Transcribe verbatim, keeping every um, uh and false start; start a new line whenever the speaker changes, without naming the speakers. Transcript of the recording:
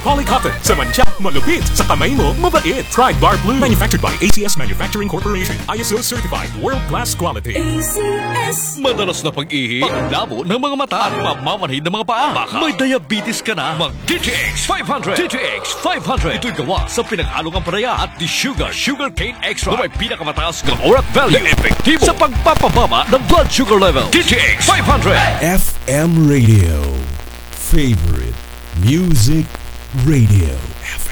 Polycotton, sa mantsa, malupit, sa kamay mo, mabait. Pride Bar Blue, manufactured by A C S Manufacturing Corporation, I S O certified, world-class quality.
A C S.
Madalas na pag-ihi, paglabo ng mga mata at mamamanhid ng mga paa. Baka may diabetes ka na, mag T T X five hundred. T T X five hundred. Ito'y gawa sa pinaghalong ang paraya at di sugar, sugar cane extra na may pinakamataas ng orat value na epektibo sa pagpapababa ng blood sugar level. T T X five hundred.
F M Radio. Favorite Music Radio. F M.